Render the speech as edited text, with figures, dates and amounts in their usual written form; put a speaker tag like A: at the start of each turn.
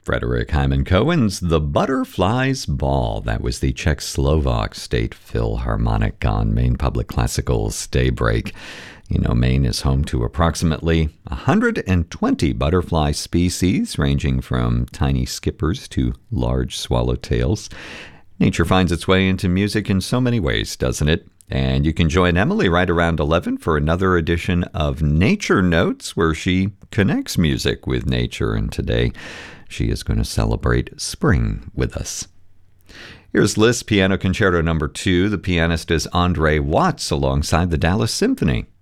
A: Frederick Hyman Cohen's The Butterfly's Ball. That was the Czechoslovak State Philharmonic on Maine Public Classical's Daybreak. You know, Maine is home to approximately 120 butterfly species, ranging from tiny skippers to large swallowtails. Nature finds its way into music in so many ways, doesn't it? And you can join Emily right around 11 for another edition of Nature Notes, where she connects music with nature. And today, she is going to celebrate spring with us. Here's Liszt Piano Concerto No. 2. The pianist is Andre Watts alongside the Dallas Symphony.